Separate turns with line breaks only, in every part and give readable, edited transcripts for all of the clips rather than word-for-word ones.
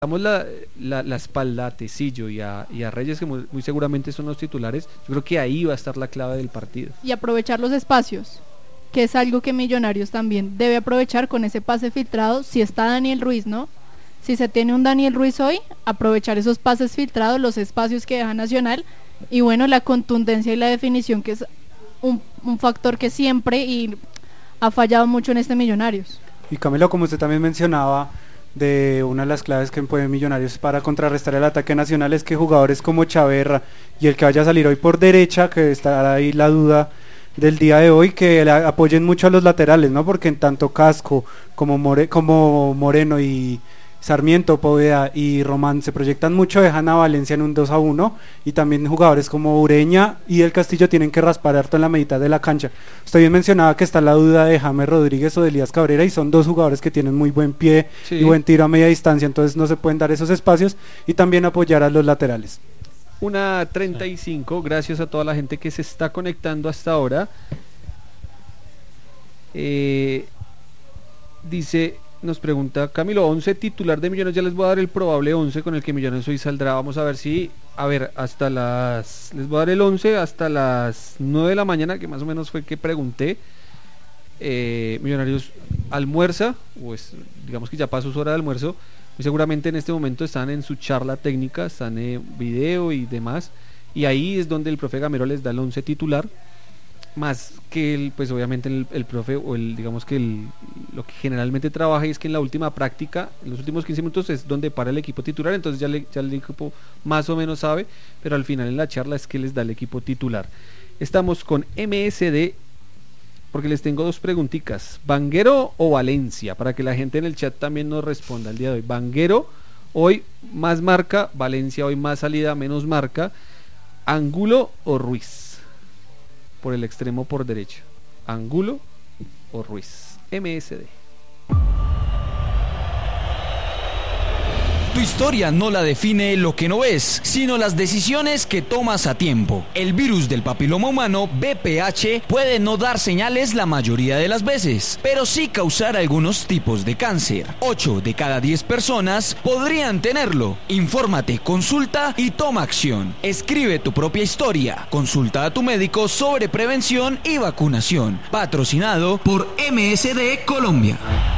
damos la espalda a Tecillo y a Reyes, que muy seguramente son los titulares, yo creo que ahí va a estar la clave del partido.
Y aprovechar los espacios, que es algo que Millonarios también debe aprovechar con ese pase filtrado. Si está Daniel Ruiz, ¿no? Si se tiene un Daniel Ruiz hoy, aprovechar esos pases filtrados, los espacios que deja Nacional, y bueno, la contundencia y la definición, que es un factor que siempre ha fallado mucho en este Millonarios.
Y Camilo, como usted también mencionaba, de una de las claves que puede Millonarios para contrarrestar el ataque nacional es que jugadores como Chaverra y el que vaya a salir hoy por derecha, que está ahí la duda del día de hoy, que le apoyen mucho a los laterales, ¿no? Porque en tanto Casco como Moreno y Sarmiento, Poveda y Román se proyectan mucho, dejan a Valencia en un 2-1, y también jugadores como Ureña y El Castillo tienen que raspar harto en la mitad de la cancha. Usted bien mencionaba que está la duda de James Rodríguez o de Elías Cabrera, y son dos jugadores que tienen muy buen pie y buen tiro a media distancia, entonces no se pueden dar esos espacios, y también apoyar a los laterales.
1:35, gracias a toda la gente que se está conectando hasta ahora. Nos pregunta Camilo, 11 titular de Millonarios. Ya les voy a dar el probable 11 con el que Millonarios hoy saldrá. Vamos a ver si, les voy a dar el 11 hasta las 9 de la mañana, que más o menos fue que pregunté. Millonarios almuerza, digamos que ya pasó su hora de almuerzo. Muy seguramente en este momento están en su charla técnica, están en video y demás, y ahí es donde el profe Gamero les da el 11 titular, más que pues obviamente el profe, o digamos que lo que generalmente trabaja, y es que en la última práctica, en los últimos 15 minutos es donde para el equipo titular, entonces ya el equipo más o menos sabe, pero al final en la charla es que les da el equipo titular. Estamos con MSD, porque les tengo dos preguntitas: ¿Vanguero o Valencia? Para que la gente en el chat también nos responda el día de hoy. Vanguero hoy más marca, Valencia hoy más salida, menos marca. ¿Angulo o Ruiz? Por el extremo por derecha, ¿Angulo o Ruiz? MSD.
Tu historia no la define lo que no ves, sino las decisiones que tomas a tiempo. El virus del papiloma humano, VPH, puede no dar señales la mayoría de las veces, pero sí causar algunos tipos de cáncer. 8 de cada 10 personas podrían tenerlo. Infórmate, consulta y toma acción. Escribe tu propia historia. Consulta a tu médico sobre prevención y vacunación. Patrocinado por MSD Colombia.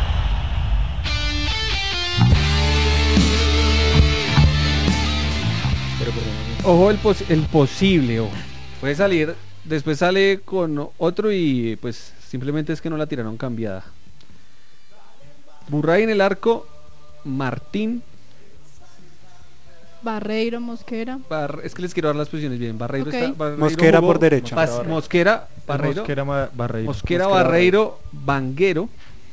Ojo el posible, ojo. Puede salir, después sale con otro y pues simplemente es que no la tiraron cambiada. Burray en el arco, Martín,
Barreiro, Mosquera.
Es que les quiero dar las posiciones bien. Barreiro
okay.
está. Barreiro
Mosquera
jugó,
por derecha.
Mosquera, Barreiro. Mosquera, Barreiro, Vanguero,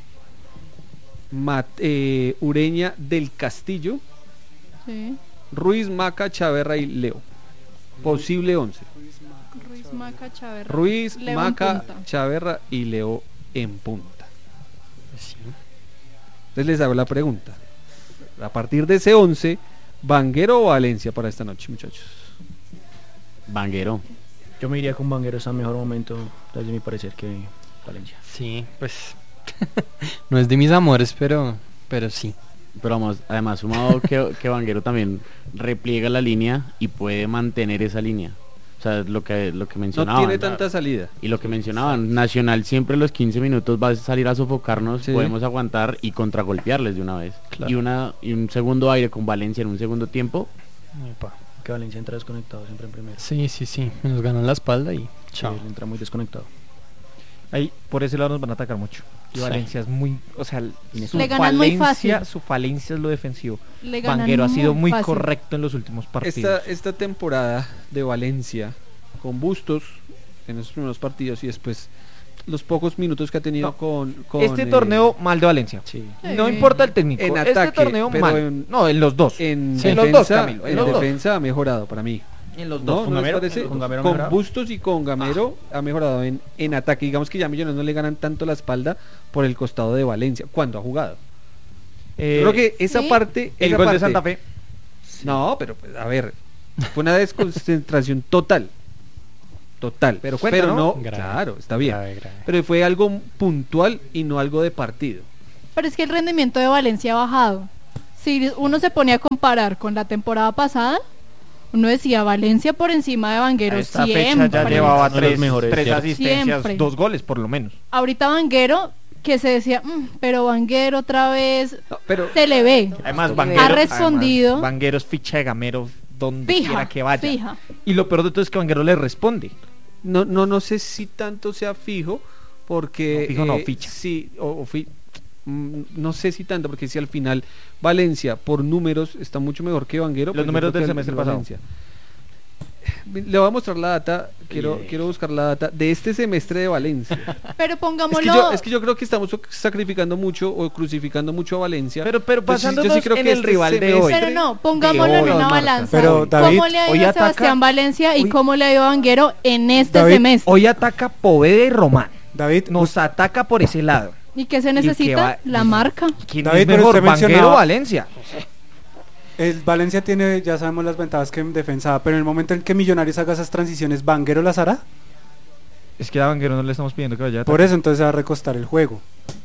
Ureña, Del Castillo.
Sí.
Ruiz, Maca, Chaverra y Leo. Posible 11.
Ruiz, Maca, Chaverra.
Ruiz,
Leo
Maca, Chaverra y Leo en punta. Sí. Entonces les hago la pregunta. A partir de ese 11, ¿Vanguero o Valencia para esta noche, muchachos?
Vanguero.
Yo me iría con Vanguero, está en mejor momento, desde mi parecer, que Valencia.
Sí, pues no es de mis amores, pero sí.
Pero vamos, además sumado que Vanguero también repliega la línea y puede mantener esa línea. O sea, lo que mencionaban.
No tiene tanta salida.
Y lo que mencionaban, Nacional siempre los 15 minutos va a salir a sofocarnos, sí. Podemos aguantar y contragolpearles de una vez. Claro. Y un segundo aire con Valencia en un segundo tiempo.
Epa, que Valencia entra desconectado siempre en primero.
Sí, nos ganan la espalda y chao.
Sí, entra muy desconectado.
Ahí por ese lado nos van a atacar mucho. Y Valencia es muy, o sea, su falencia es lo defensivo. Vanguero ha sido muy fácil. Correcto en los últimos partidos.
Esta temporada de Valencia, con Bustos en esos primeros partidos y después los pocos minutos que ha tenido con
este torneo mal de Valencia.
Sí.
No importa el técnico.
En ataque,
este torneo mal. En los dos.
En
defensa,
los dos, Camilo. En defensa ha mejorado para mí.
En los dos.
¿No les parece? Con Bustos y con Gamero ha mejorado en ataque. Digamos que ya Millonarios no le ganan tanto la espalda por el costado de Valencia cuando ha jugado. Creo que esa parte.
El gol de Santa Fe.
No, pero pues, a ver, fue una desconcentración total. Pero no, grave, claro, está bien. Grave. Pero fue algo puntual y no algo de partido.
Pero es que el rendimiento de Valencia ha bajado. si uno se pone a comparar con la temporada pasada, uno decía Valencia por encima de Vanguero
esta
siempre.
Fecha ya llevaba tres
mejores,
asistencias,
siempre.
2 goles por lo menos.
Ahorita Vanguero, que se decía, pero Vanguero otra vez,
No, pero
se le ve.
Además,
ha respondido.
Vanguero es ficha de Gamero donde quiera que vaya.
Fija.
Y lo peor de todo es que Vanguero le responde.
no sé si tanto sea fijo, porque...
No, fijo no, ficha.
Sí, no sé si tanto, porque si al final Valencia por números está mucho mejor que Vanguero.
Los números del semestre pasado.
Valencia. Le voy a mostrar la data, quiero buscar la data de este semestre de Valencia.
Pero pongámoslo.
Es que yo creo que estamos sacrificando mucho o crucificando mucho a Valencia.
Pero pasándonos
yo sí creo
en
que
el rival de hoy.
Pero no, pongámoslo en una balanza.
Pero, David,
¿cómo le ha
hoy
ido a
ataca-
Sebastián Valencia y
hoy-
cómo le ha ido a Vanguero en este
David,
semestre?
Hoy ataca Poveda y Román.
David,
Nos ataca por ese lado.
¿Y qué se
que
necesita?
va-
La marca.
¿Quién
David,
es
pero
mejor,
usted
Vanguero
mencionaba-
o Valencia?
el Valencia tiene, ya sabemos las ventajas que en defensa, pero en el momento en que Millonarios haga esas transiciones, ¿Vanguero las hará?
Es que a Vanguero no le estamos pidiendo que vaya a
Por
atacar.
eso entonces se va a recostar el juego.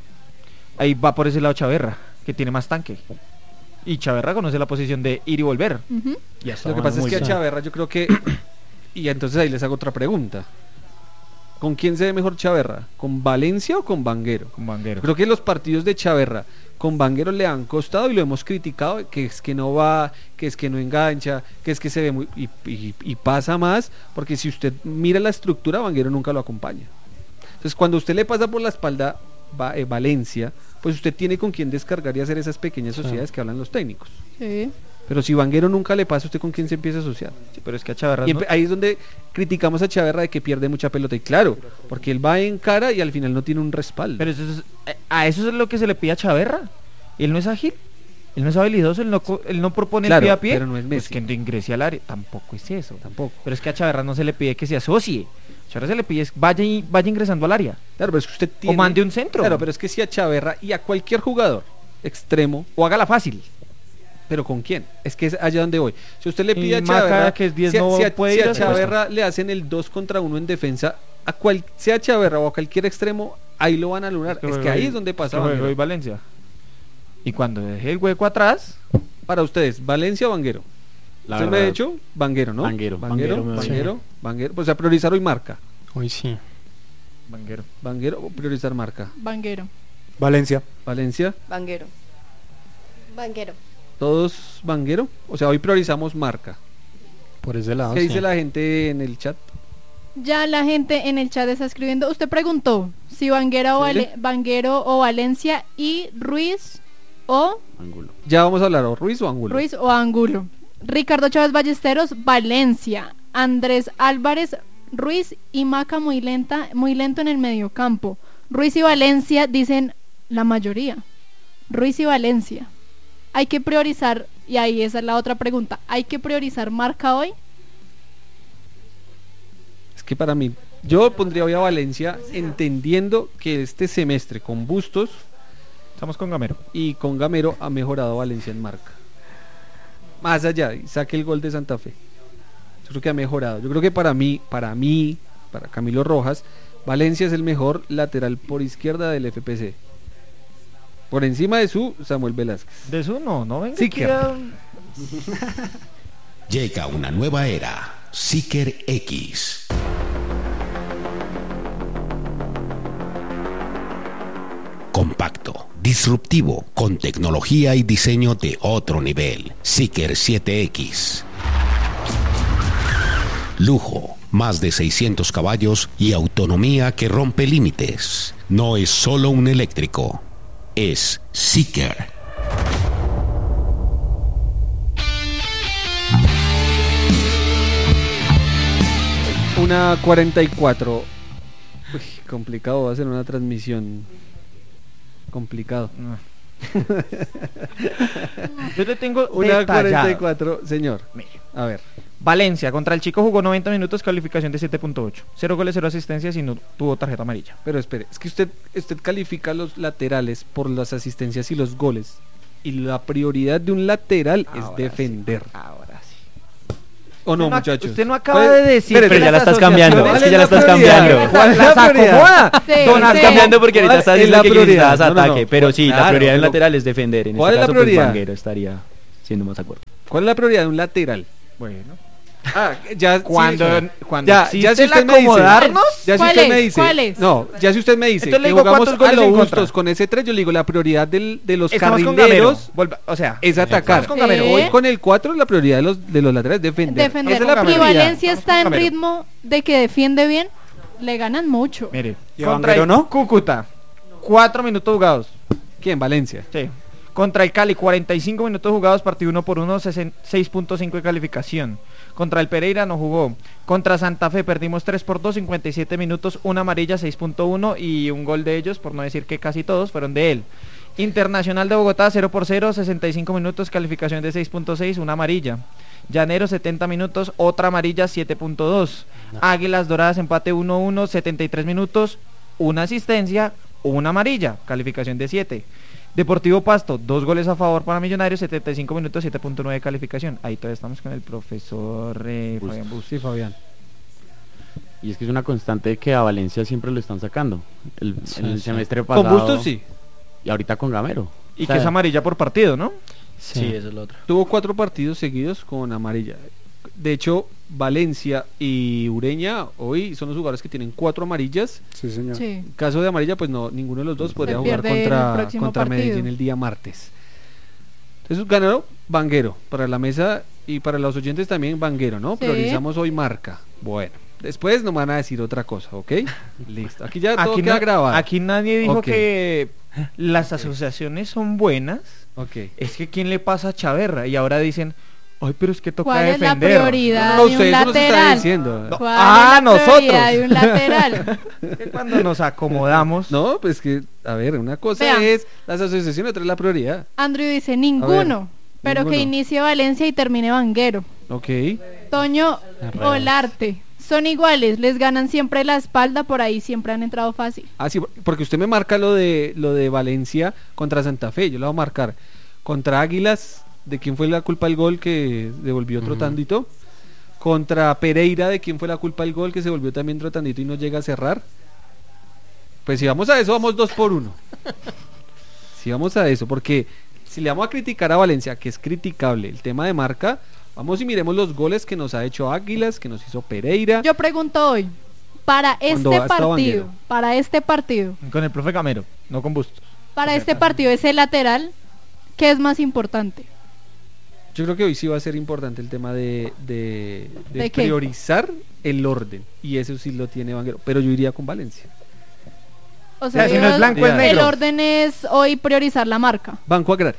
Ahí va por ese lado Chaverra, que tiene más tanque. Y Chaverra conoce la posición de ir y volver.
Ujú.
Ya está
Lo que pasa es que a Chaverra yo creo que... Y entonces ahí les hago otra pregunta. ¿Con quién se ve mejor Chaverra? ¿Con Valencia o con Vanguero?
con Vanguero.
Creo que los partidos de Chaverra con Vanguero le han costado y lo hemos criticado, que es que no va, que es que no engancha, que es que se ve muy... Y pasa más, porque si usted mira la estructura, Vanguero nunca lo acompaña. Entonces cuando usted le pasa por la espalda Valencia, pues usted tiene con quién descargar y hacer esas pequeñas sociedades que hablan los técnicos.
Sí.
Pero si Vanguero nunca le pasa, ¿usted con quién se empieza a asociar?
Sí, pero es que a Chaverra
Y
no-
ahí es donde criticamos a Chaverra de que pierde mucha pelota. Y claro, porque él va en cara y al final no tiene un respaldo.
Pero a eso es lo que se le pide a Chaverra. Él no es ágil, él no es habilidoso, él no propone
Claro,
el pie a pie.
pero no es
Pues
Messi.
que no ingrese al área. Tampoco es eso.
Tampoco.
Pero es que a Chaverra no se le pide que se asocie. A Chaverra se le pide es vaya ingresando al área.
Claro, pero es que usted tiene...
O mande un centro.
Claro, pero es que si a Chaverra y a cualquier jugador extremo,
O hágala fácil.
¿pero con quién? Es que es allá donde voy. Si usted le
Y
pide a
Maca,
Chaverra,
que es 10,
si a,
no
si a-
puede
si
ir
a
a
Chaverra le hacen el 2 contra 1 en defensa, sea Chaverra o a cualquier extremo, ahí lo van a anular. Es que ahí es donde pasa
Vanguero y
Vanguero.
Valencia. Y cuando deje el hueco atrás,
Para ustedes, ¿Valencia o Vanguero?
La
Usted me ha
verdad,
dicho Vanguero, ¿no?
Vanguero.
Vanguero,
Vanguero,
Vanguero, Vanguero. Pues a priorizar hoy marca.
Hoy sí.
Vanguero.
Vanguero o priorizar marca.
Vanguero.
Valencia.
Valencia,
Vanguero. Vanguero.
todos Vanguero. O sea, hoy priorizamos marca.
Por ese lado.
¿Qué
sí.
dice la gente en el chat?
Ya la gente en el chat está escribiendo. Usted preguntó si Vanguero o Valencia y Ruiz o
Ángulo.
Ya vamos a hablar, o Ruiz o Angulo.
Ruiz o Angulo. Ricardo Chávez Ballesteros, Valencia. Andrés Álvarez, Ruiz y Maca muy lento en el mediocampo. Ruiz y Valencia dicen la mayoría. Ruiz y Valencia. Hay que priorizar, y ahí esa es la otra pregunta. ¿Hay que priorizar marca hoy?
Es que para mí, yo pondría hoy a Valencia entendiendo que este semestre con Bustos
Estamos con Gamero.
y con Gamero ha mejorado Valencia en marca. Más allá, y saque el gol de Santa Fe. Yo creo que ha mejorado. Yo creo que para Camilo Rojas, Valencia es el mejor lateral por izquierda del FPC. Por encima de su Samuel Velázquez.
De eso no venga
Sí,
aquí
que-
a-
Llega una nueva era, Seeker X. Compacto, disruptivo, con tecnología y diseño de otro nivel. Seeker 7X. Lujo, más de 600 caballos y autonomía que rompe límites. No es solo un eléctrico, es Seeker.
Una 44. Uy, complicado, va a ser una transmisión. Complicado.
Yo te tengo
Una
detallado.
44, señor.
Mire.
A ver.
Valencia contra el Chico jugó 90 minutos, calificación de 7.8. 0 goles, 0 asistencias y no tuvo tarjeta amarilla.
Pero espere, es que usted califica los laterales por las asistencias y los goles. Y la prioridad de un lateral es
Ahora
defender.
sí, ahora sí.
¿O no, muchachos?
Usted no acaba de decir.
Pero ya la estás cambiando. Es que ya la estás cambiando.
¿Cuál es la prioridad?
Estás cambiando porque ahorita estás diciendo que necesitas ataque.
No,
pero sí,
claro,
la prioridad de un lateral es defender. En
¿cuál
este
es la
caso,
prioridad?
Pues Vanguero estaría siendo más acuerdo.
¿Cuál es la prioridad de un lateral?
Bueno.
Ya
Cuando
ya si usted me
acomodarnos,
dice, ya si usted me dice,
¿cuál es?
no, ya si usted me dice
Entonces le
que
digo
jugamos
cuántos goles
a lo
en
Bustos
contra.
con ese 3, yo le digo la prioridad de los
estamos con
carrileros
Gamero. O sea,
es atacar.
estamos con Gamero.
Sí.
Hoy con el 4 la prioridad de los laterales es defender. Esa es la
Y
prioridad.
Valencia está en
Gamero.
ritmo de que defiende bien, le ganan mucho.
Mire,
¿Y a
contra
Vanguero
el
no?
Cúcuta, 4 minutos jugados.
¿Quién? Valencia.
Sí. Contra el Cali, 45 minutos jugados, partido 1-1, 6.5 de calificación. Contra el Pereira no jugó. Contra Santa Fe perdimos 3-2, 57 minutos, una amarilla, 6.1 y un gol de ellos, por no decir que casi todos fueron de él. Internacional de Bogotá 0-0, 65 minutos, calificación de 6.6, una amarilla. Llanero 70 minutos, otra amarilla, 7.2. Águilas Doradas empate 1-1, 73 minutos, una asistencia, una amarilla, calificación de 7. Deportivo Pasto, 2 goles a favor para Millonarios, 75 minutos, 7.9 de calificación. Ahí todavía estamos con el profesor Fabián Bustos.
Sí, Fabián.
Y es que es una constante que a Valencia siempre lo están sacando. El semestre pasado.
Con Bustos sí.
Y ahorita con Gamero.
Y
O sea,
que es amarilla por partido, ¿no?
Sí, eso es lo otro.
Tuvo 4 partidos seguidos con amarilla. De hecho, Valencia y Ureña hoy son los jugadores que tienen 4 amarillas.
Sí, señor.
Sí.
Caso de amarilla, pues no, ninguno de los dos podría jugar
pierde el próximo
contra
partido.
Medellín el día martes. Entonces ganó Vanguero para la mesa y para los oyentes también Vanguero, ¿no?
Sí.
Priorizamos hoy marca. Bueno, después nos van a decir otra cosa, ¿ok? Listo. Aquí ya todo queda grabado.
Aquí nadie dijo
Ok.
que las asociaciones son buenas.
Ok.
Es que ¿quién le pasa a Chaverra? Y ahora dicen, ay, pero es que toca
¿Cuál es la
defender.
prioridad
No,
de un
usted eso nos está
lateral?
diciendo.
No.
¿Cuál
Ah,
es la
nosotros.
prioridad de un lateral?
Que cuando nos acomodamos.
No, pues que, a ver, una cosa
Vean.
es las asociaciones, otra es la prioridad.
Andrew dice ninguno, pero
ninguno.
que inicie Valencia y termine Vanguero.
Ok.
Toño Olarte, son iguales, les ganan siempre la espalda, por ahí siempre han entrado fácil.
Ah, sí, porque usted me marca lo de Valencia contra Santa Fe, yo lo voy a marcar. Contra Águilas, ¿de quién fue la culpa del gol que devolvió trotandito? Contra Pereira, ¿de quién fue la culpa del gol que se volvió también trotandito y no llega a cerrar? Pues si vamos a eso, vamos 2-1. Si vamos a eso, porque si le vamos a criticar a Valencia, que es criticable el tema de marca, vamos y miremos los goles que nos ha hecho Águilas, que nos hizo Pereira.
Yo pregunto hoy, para
Cuando
este
ha estado
partido,
Con el profe Gamero, no con Bustos.
para este partido, ese lateral, ¿qué es más importante?
Yo creo que hoy sí va a ser importante el tema de
¿De qué?
priorizar el orden. Y eso sí lo tiene Vanguero. Pero yo iría con Valencia.
O sea,
Si no es blanco, es
el
negro.
orden es hoy priorizar la marca.
Banco Agrario.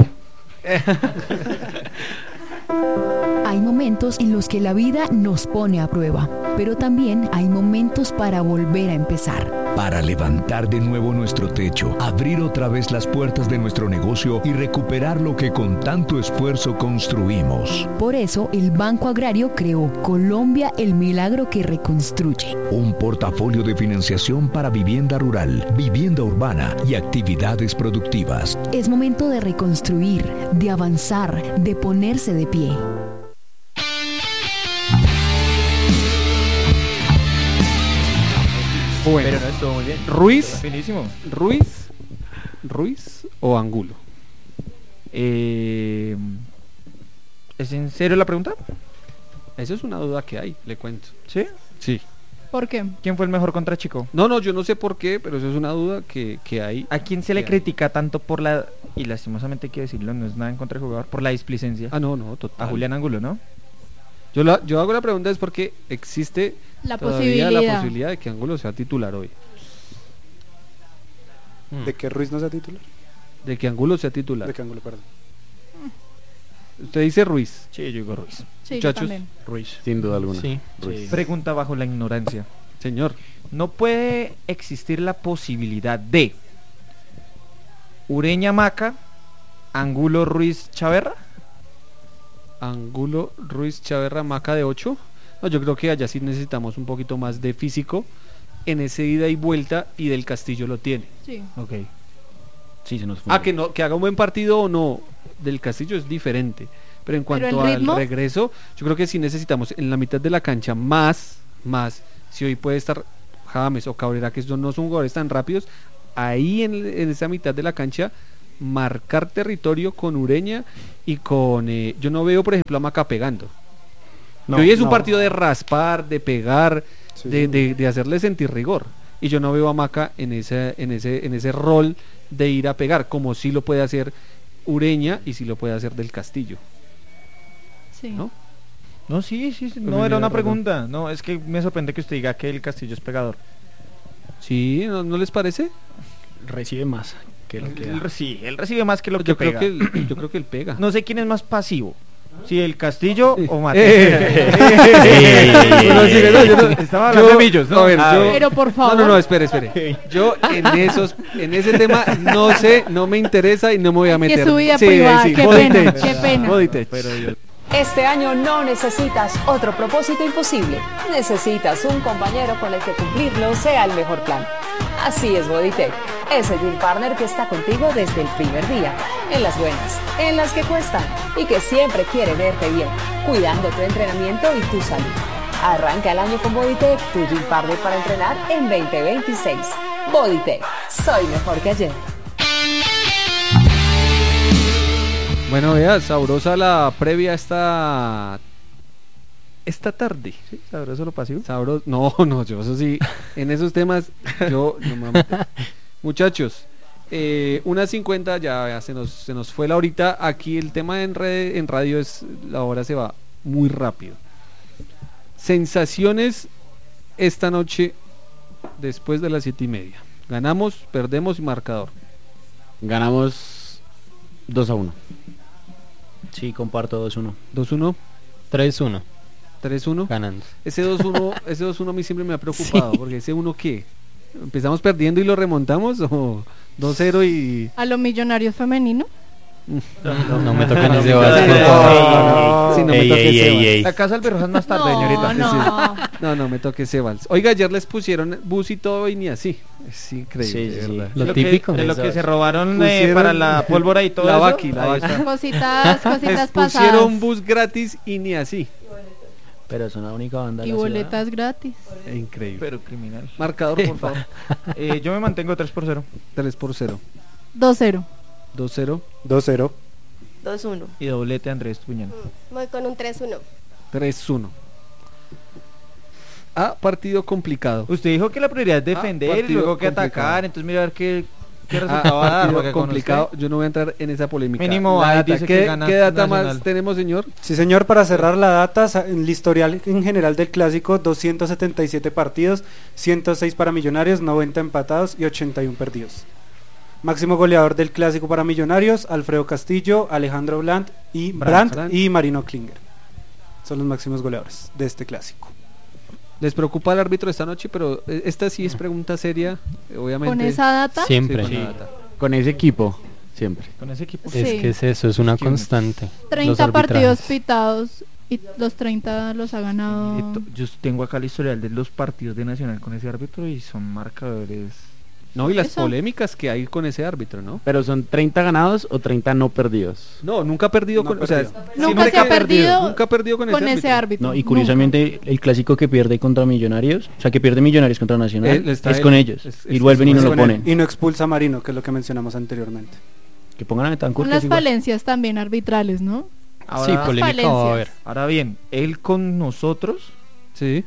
Hay momentos en los que la vida nos pone a prueba, pero también hay momentos para volver a empezar.
Para levantar de nuevo nuestro techo, abrir otra vez las puertas de nuestro negocio y recuperar lo que con tanto esfuerzo construimos.
Por eso, el Banco Agrario creó Colombia, el milagro que reconstruye.
Un portafolio de financiación para vivienda rural, vivienda urbana y actividades productivas.
Es momento de reconstruir, de avanzar, de ponerse de pie.
Bueno,
Pero no estuvo muy bien.
Ruiz,
Finísimo.
Ruiz o Angulo.
¿Es en serio la pregunta?
Eso es una duda que hay, le cuento.
¿Sí?
Sí.
¿Por qué?
¿Quién fue el mejor contra Chico?
No, yo no sé por qué, pero eso es una duda que hay.
¿A quién se le
que hay.
critica tanto por la... Y lastimosamente hay que decirlo, no es nada en contra del jugador, por la displicencia?
Ah, no,
A
total.
Julián Angulo, ¿no?
Yo hago la pregunta es porque existe
La
todavía
posibilidad.
la posibilidad de que Angulo sea titular hoy.
¿De que Ruiz no sea titular?
De que Angulo sea titular.
De que Angulo, perdón.
Usted dice Ruiz.
Sí, yo digo Ruiz.
Sí, yo
Muchachos.
también.
Ruiz.
Sin duda alguna.
Sí.
Ruiz.
Sí.
Pregunta bajo la ignorancia.
Señor.
¿No puede existir la posibilidad de Ureña Maca, Angulo Ruiz Chaverra?
Angulo, Ruiz, Chaverra, Maca de 8. No, yo creo que allá sí necesitamos un poquito más de físico en ese ida y vuelta, y Del Castillo lo tiene.
Sí.
Ok.
Sí, se nos fue.
Que haga un buen partido o no, Del Castillo es diferente, pero en
Pero
cuanto
el
al
ritmo.
regreso, yo creo que sí necesitamos en la mitad de la cancha más, si hoy puede estar James o Cabrera, que no son jugadores tan rápidos, ahí en esa mitad de la cancha marcar territorio con Ureña y con yo no veo por ejemplo a Maca pegando.
No,
y hoy es un
no.
partido de raspar, de pegar,
Sí,
de hacerle sentir rigor, y yo no veo a Maca en ese rol de ir a pegar, como sí lo puede hacer Ureña y sí lo puede hacer Del Castillo,
Sí.
¿no?
No, sí,
Pero
no
me
era una
raro.
pregunta. No, es que me sorprende que usted diga que el Castillo es pegador.
Sí, ¿no les parece?
Recibe más que lo que da.
Él recibe más que lo que
Yo creo
pega.
yo creo que él pega.
No sé quién es más pasivo. Si el Castillo o Mate.
Bueno, sí, no, yo no-
Estaba hablando de Millos, ¿no?
a ver, yo-
Pero por favor.
No, espere. Yo en ese tema no sé, no me interesa y no me voy a
Que
meter.
es su vida
Sí,
privada,
sí,
qué
body
pena,
touch.
qué pena.
Body touch.
Este año no necesitas otro propósito imposible. Necesitas un compañero con el que cumplirlo sea el mejor plan. Así es Bodytech, ese Gym Partner que está contigo desde el primer día, en las buenas, en las que cuestan y que siempre quiere verte bien, cuidando tu entrenamiento y tu salud. Arranca el año con Bodytech, tu Gym Partner para entrenar en 2026. Bodytech, soy mejor que ayer.
Bueno, vea, sabrosa la previa esta tarde.
Sí, sabroso lo pasivo.
No, yo eso sí, en esos temas yo no me voy a meter. Muchachos, 1:50 ya se nos fue la horita. Aquí el tema en radio es la hora se va muy rápido. Sensaciones esta noche después de las 7:30. Ganamos, perdemos y marcador.
Ganamos 2-1.
Sí, comparto 2-1.
2-1,
3-1.
3-1.
Ganando.
Ese 2-1 a mí siempre me ha preocupado, porque ese 1 ¿qué? ¿Empezamos perdiendo y lo remontamos o 2-0 y
A los Millonarios femenino.
No me toquen ese vaso.
Sí, no me toque ese vals.
La casa del Berroja es más tarde,
No,
señorita.
no.
No me toque ese vals. Oiga, ayer les pusieron bus y todo y ni así. Es increíble,
Sí,
de
sí.
verdad.
Lo
De
típico.
de lo que se robaron
Pusieron
para la pólvora y todo
la
eso.
vaqui, la
Ahí
vaqui.
está.
Cositas
Les
pasadas.
pusieron bus gratis y ni así.
Pero es una única banda de
Y
la ciudad.
boletas gratis.
Increíble.
Pero criminal.
Marcador, por favor.
Yo me mantengo 3-0.
3-0.
2-0.
2-0.
2-0.
2-1.
Y doblete Andrés Puñal.
Voy con un 3-1.
3-1. Partido complicado.
Usted dijo que la prioridad es defender y
partido
luego que
complicado.
atacar. Entonces mira a ver qué resultado va a dar.
Partido
Porque con
complicado.
usted-
Yo no voy a entrar en esa polémica.
Mínimo
La
ahí
data.
dice que gana
¿Qué data
Nacional.
más tenemos, señor?
Sí, señor, para cerrar la data, el historial en general del clásico, 277 partidos, 106 para Millonarios, 90 empatados y 81 perdidos. Máximo goleador del clásico para Millonarios, Alfredo Castillo, Alejandro Brandt y Marino Klinger. Son los máximos goleadores de este clásico.
Les preocupa el árbitro esta noche, pero esta sí es pregunta seria, obviamente.
¿Con esa data?
Siempre.
Sí, con la data.
Con ese equipo, siempre.
Con ese equipo.
Sí.
Es que es eso, es una constante. Los
30
arbitrajes.
partidos pitados y los 30 los ha ganado.
Yo tengo acá el historial de los partidos de Nacional con ese árbitro y son marcadores.
No, y las
Eso.
polémicas que hay con ese árbitro, ¿no?
Pero son 30 ganados o 30 no perdidos.
No, nunca ha perdido
No
con,
ha
o sea,
perdido.
Nunca
siempre
se ha
que
perdido
nunca ha perdido con
ese árbitro.
No, y curiosamente el clásico que pierde contra Millonarios, o sea, que pierde Millonarios contra Nacional,
Él está
es
él.
con ellos.
Es
Y vuelven y no lo
Con él.
ponen.
Y no expulsa a Marino, que es lo que mencionamos anteriormente.
Que pongan a Betancourt.
Con
que es
las
igual.
falencias también arbitrales, ¿no?
Sí, polémica va a haber.
Ahora bien, él con nosotros.
Sí.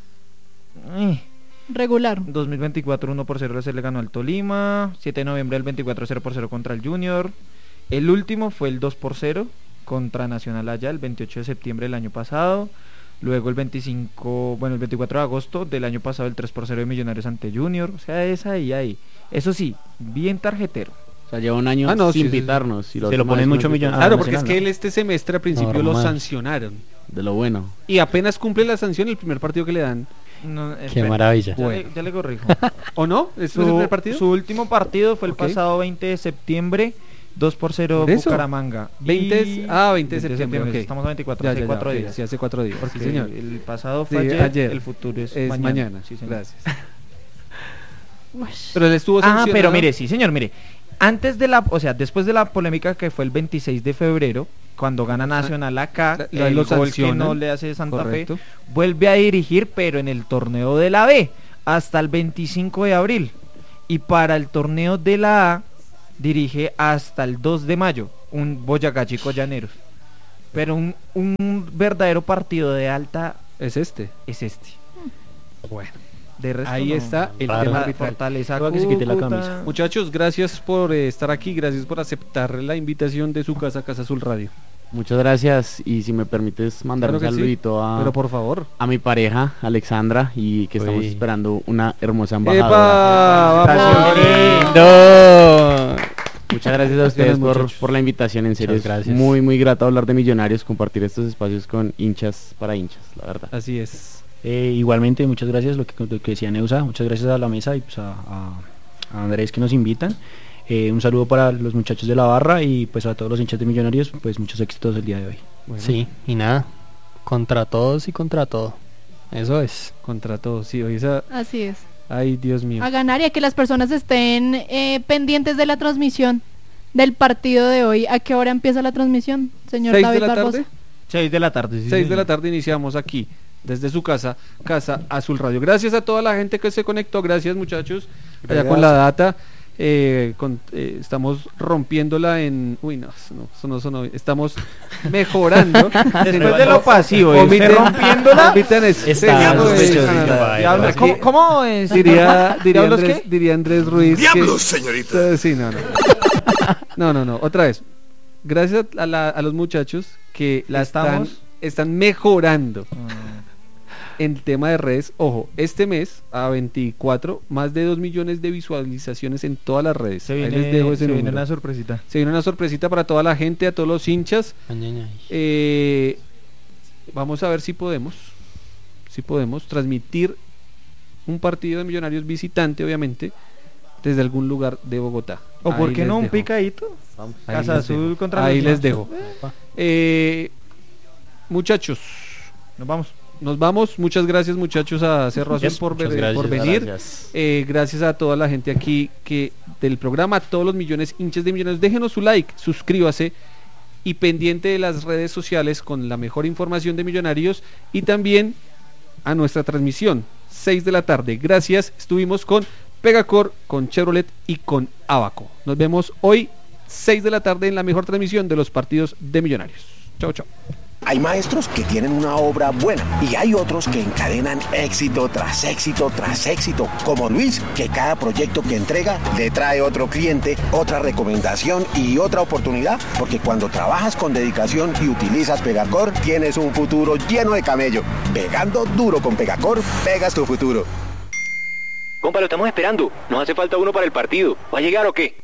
Regular.
2024 1-0 se le ganó al Tolima. 7 de noviembre el 24 0-0 contra el Junior. El último fue el 2-0 contra Nacional allá el 28 de septiembre del año pasado. Luego el 24 de agosto del año pasado el 3-0 de Millonarios ante Junior. O sea, es ahí. Eso sí, bien tarjetero.
O sea, lleva un año sin pitarnos. Y
Se lo ponen mucho Millonarios.
Claro, porque es que él este semestre al principio lo
Normal.
sancionaron.
De lo bueno.
Y apenas cumple la sanción el primer partido que le dan.
No,
Qué
espera,
maravilla.
Ya le corrijo.
¿O no? ¿Es el primer partido?
Su último partido fue el
Ok.
pasado 20 de septiembre. 2-0
¿Por eso?
Bucaramanga.
20 de septiembre, ok.
Estamos a 24,
Ya,
hace
ya,
4
ok,
días.
sí, hace 4 días.
Porque
Sí, señor.
el pasado fue
Sí,
ayer, el futuro es
mañana.
Sí, señor.
Gracias. Pero él estuvo sancionado.
pero mire, sí, señor, mire. Antes de la, o sea, después de la polémica que fue el 26 de febrero, cuando gana Nacional acá, el
lo
gol que
sancionan.
no le hace Santa
Correcto.
Fe, vuelve a dirigir, pero en el torneo de la B, hasta el 25 de abril. Y para el torneo de la A, dirige hasta el 2 de mayo, un Boyacá Chico Llaneros. Pero un verdadero partido de alta
es este.
Bueno, de resto
ahí
no.
está el
Para
tema
la
arbitral.
Fortaleza
Creo que se quite la
Cúcuta.
camisa.
Muchachos, gracias por estar aquí, gracias por aceptar la invitación de su casa, Casa Azul Radio.
Muchas gracias, y si me permites mandar
Claro
un
que sí,
saludito a,
pero por favor,
a mi pareja, Alexandra, y que estamos
Uy.
esperando una hermosa
¡epa!
embajadora.
¡Vamos!
Muchas gracias a ustedes
muchachos.
por la invitación, en serio,
Muchas
es
gracias.
muy muy grato hablar de Millonarios, compartir estos espacios con hinchas para hinchas, la verdad.
Así es.
Igualmente, muchas gracias, lo que decía Neusa, muchas gracias a la mesa y pues a Andrés que nos invitan. Un saludo para los muchachos de la barra y pues a todos los hinchas de Millonarios, pues muchos éxitos el día de hoy.
Bueno,
Sí, y nada, contra todos y contra todo. Eso es.
contra todo, sí, hoy esa...
Así es.
Ay, Dios mío.
A ganar y a que las personas estén pendientes de la transmisión del partido de hoy. ¿A qué hora empieza la transmisión, señor
6
David
de la
Barbosa?
tarde.
6 de la tarde, sí,
6 de la
señor.
tarde iniciamos aquí, desde su casa, Casa Azul Radio. Gracias a toda la gente que se conectó, gracias muchachos, allá
Gracias.
con la data. Estamos rompiéndola en... Uy, no, eso no sonó bien. Estamos mejorando.
Después de lo pasivo, ¿y usted rompiéndola?
Omiten ese.
Está
Sí, no,
sospechoso,
no, no, no.
vaya,
Diablos,
vaya.
¿cómo es?
Diría
¿Diablos
Andrés,
qué?
diría Andrés Ruiz.
¡Diablos, señorita!
Sí, no, otra vez. Gracias a los muchachos que están mejorando en tema de redes. Ojo, este mes a 24, más de 2 millones de visualizaciones en todas las redes.
Se
Ahí
viene,
les dejo ese
se viene
número.
una sorpresita.
Se viene una sorpresita para toda la gente, a todos los hinchas. Vamos a ver si podemos transmitir un partido de Millonarios visitante, obviamente, desde algún lugar de Bogotá.
¿O por
Ahí
qué
les
no un
dejo.
picadito?
Ahí
Casa
les
Azul
dejo.
contra
Ahí
los
les
Machos.
dejo. Muchachos,
Nos vamos.
nos vamos. Muchas gracias, muchachos, a Cerro Azul
Yes,
por
muchas gracias.
por venir.
Gracias.
Gracias a toda la gente aquí del programa, a todos los millones hinchas de Millonarios. Déjenos su like, suscríbase y pendiente de las redes sociales con la mejor información de Millonarios y también a nuestra transmisión 6 de la tarde. Gracias. Estuvimos con Pegacor, con Chevrolet y con Abaco. Nos vemos hoy 6 de la tarde en la mejor transmisión de los partidos de Millonarios. Chao, chao.
Hay maestros que tienen una obra buena y hay otros que encadenan éxito tras éxito tras éxito, como Luis, que cada proyecto que entrega le trae otro cliente, otra recomendación y otra oportunidad, porque cuando trabajas con dedicación y utilizas Pegacor, tienes un futuro lleno de camello. Pegando duro con Pegacor, pegas tu futuro.
Compa, lo estamos esperando. Nos hace falta uno para el partido. ¿Va a llegar o qué?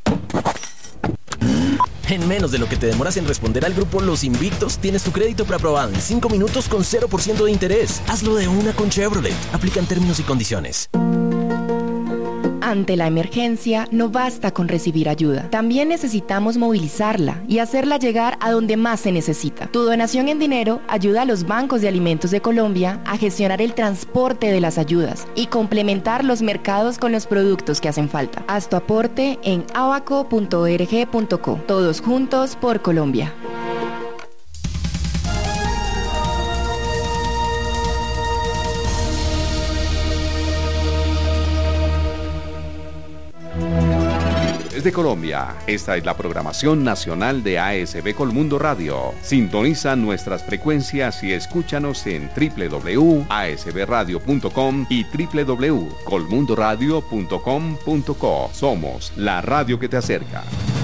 En menos de lo que te demoras en responder al grupo Los Invictos, tienes tu crédito preaprobado en 5 minutos con 0% de interés. Hazlo de una con Chevrolet. Aplican términos y condiciones.
Ante la emergencia, no basta con recibir ayuda. También necesitamos movilizarla y hacerla llegar a donde más se necesita. Tu donación en dinero ayuda a los bancos de alimentos de Colombia a gestionar el transporte de las ayudas y complementar los mercados con los productos que hacen falta. Haz tu aporte en abaco.org.co. Todos juntos por Colombia.
Desde Colombia, esta es la programación nacional de ASB Colmundo Radio. Sintoniza nuestras frecuencias y escúchanos en www.asbradio.com y www.colmundoradio.com.co. Somos la radio que te acerca.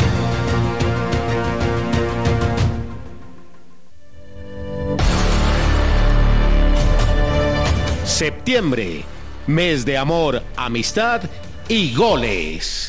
Septiembre, mes de amor, amistad y goles.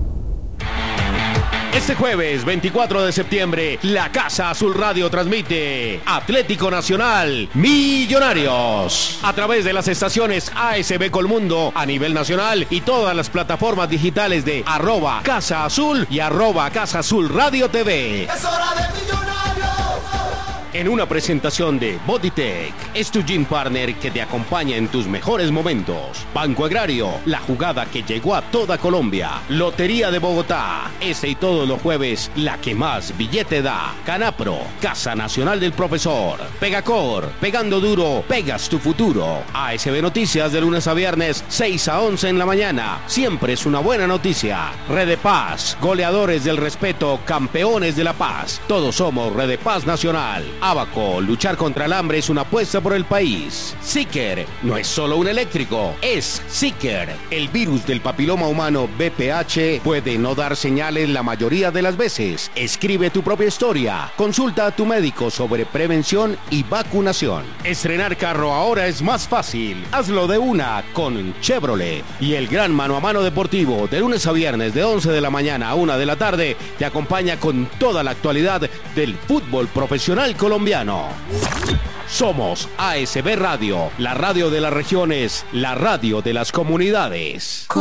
Este jueves 24 de septiembre, la Casa Azul Radio transmite Atlético Nacional Millonarios a través de las estaciones ASB Colmundo a nivel nacional y todas las plataformas digitales de @Casa Azul y @Casa Azul Radio TV.
¡Es hora de Millonarios!
en una presentación de Bodytech. Es tu gym partner que te acompaña en tus mejores momentos. Banco Agrario, la jugada que llegó a toda Colombia. Lotería de Bogotá, este y todos los jueves, la que más billete da. Canapro, Casa Nacional del Profesor. Pegacor, pegando duro, pegas tu futuro. ASB Noticias de lunes a viernes, 6 a 11 en la mañana. Siempre es una buena noticia. Red de Paz, goleadores del respeto, campeones de la paz. Todos somos Red de Paz Nacional. Abaco, luchar contra el hambre es una apuesta por el país. Seeker, no es solo un eléctrico, es Seeker. El virus del papiloma humano VPH puede no dar señales la mayoría de las veces. Escribe tu propia historia. Consulta a tu médico sobre prevención y vacunación. Estrenar carro ahora es más fácil. Hazlo de una con Chevrolet. Y el gran mano a mano deportivo de lunes a viernes de 11 de la mañana a 1 de la tarde te acompaña con toda la actualidad del fútbol profesional colombiano. Somos ASB Radio, la radio de las regiones, la radio de las comunidades.